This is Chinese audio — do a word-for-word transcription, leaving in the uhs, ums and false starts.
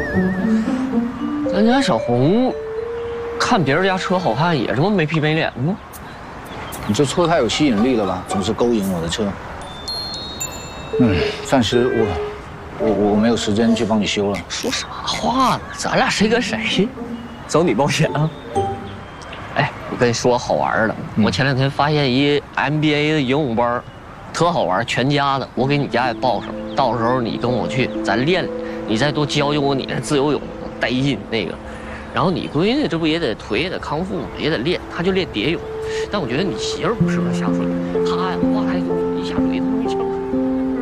咱家小红看别人家车好看，也这么没皮没脸吗？ 你这车太有吸引力了吧，总是勾引我的车。嗯，暂时我我我没有时间去帮你修了。 说啥话呢？咱俩谁跟谁？找你保险啊？哎，我跟你说好玩的，嗯、我前两天发现一 M B A 的游泳班，特好玩，全家的，我给你家也报上，到时候你跟我去，咱练，你再多教教我你那自由泳带劲那个。然后你闺女这不也得腿也得康复嘛，也得练，她就练蝶泳。但我觉得你媳妇不适合下水，她呀哇开就一下水。